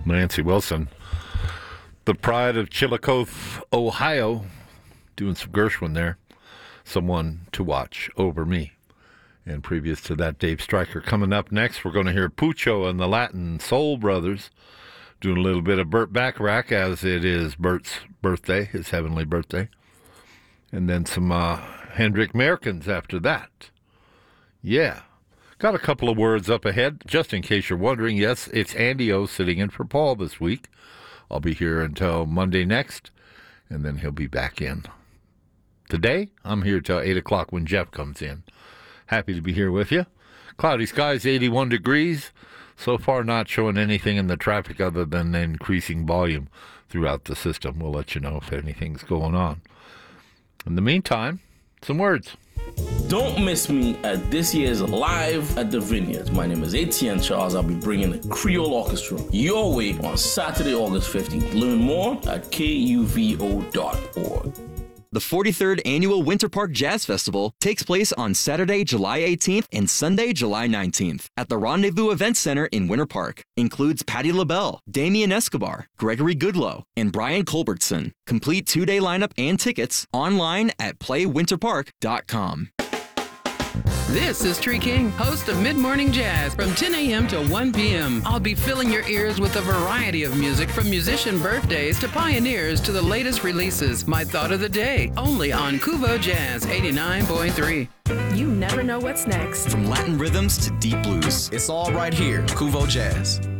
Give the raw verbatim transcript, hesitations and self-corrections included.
Nancy Wilson, the pride of Chillicothe, Ohio, doing some Gershwin there. Someone to Watch Over Me. And previous to that, Dave Stryker. Coming up next, we're going to hear Pucho and the Latin Soul Brothers doing a little bit of Burt Bacharach, as it is Burt's birthday, his heavenly birthday. And then some uh, Hendrick Americans after that. Yeah. Got a couple of words up ahead, just in case you're wondering. Yes, it's Andy O sitting in for Paul this week. I'll be here until Monday next, and then he'll be back in. Today, I'm here till eight o'clock when Jeff comes in. Happy to be here with you. Cloudy skies, eighty-one degrees. So far, not showing anything in the traffic other than increasing volume throughout the system. We'll let you know if anything's going on. In the meantime, some words. Don't miss me at this year's Live at the Vineyards. My name is Etienne Charles. I'll be bringing the Creole Orchestra your way on Saturday, August fifteenth. Learn more at K U V O dot org. The forty-third Annual Winter Park Jazz Festival takes place on Saturday, July eighteenth and Sunday, July nineteenth at the Rendezvous Event Center in Winter Park. Includes Patti LaBelle, Damian Escobar, Gregory Goodloe, and Brian Culbertson. Complete two-day lineup and tickets online at play winter park dot com. This is Tree King, host of Mid Morning Jazz from ten a.m. to one p.m. I'll be filling your ears with a variety of music from musician birthdays to pioneers to the latest releases. My thought of the day, only on Kuvo Jazz eighty-nine point three. You never know what's next. From Latin rhythms to deep blues. It's all right here, Kuvo Jazz.